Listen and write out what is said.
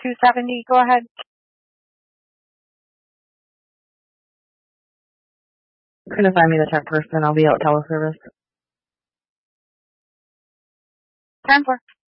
270, go ahead. You're going to find me the tech person. I'll be out teleservice. 10-4.